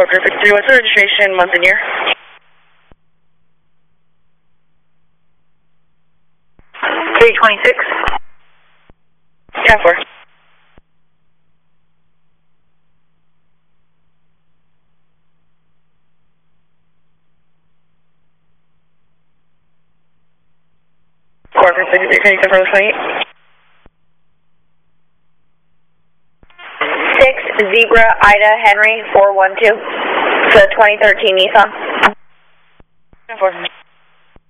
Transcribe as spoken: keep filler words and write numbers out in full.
Broker fifty-three, what's the registration, month and year? three twenty-six. Yeah, four. Broker fifty-three, can you confirm the plate? six Zebra Ida Henry four one two. It's a twenty thirteen Nissan. Yeah, four.